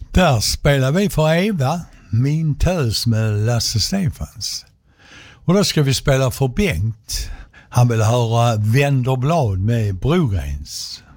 Där spelar vi för Eva, Min tös med Lasse Stefans. Och då ska vi spela för Bengt. Han vill höra Vänderblad med Brogrens.